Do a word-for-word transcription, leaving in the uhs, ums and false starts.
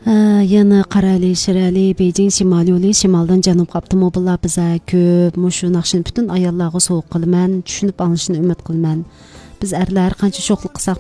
Yana Qarali, Shirali, Beijing Shimol yo'li, shimoldan janubga avtomobillar biza ko'p. Mushu naqshini butun ayollarga sovuq qilaman, tushunib olishini umid qilaman. Biz erlar qancha sho'xlik qilsak